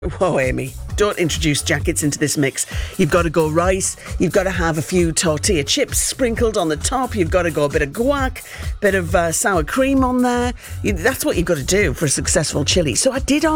Whoa, Amy, don't introduce jackets into this mix. You've got to go rice. You've got to have a few tortilla chips sprinkled on the top. You've got to go a bit of guac, bit of sour cream on there. That's what you've got to do for a successful chili. So I did all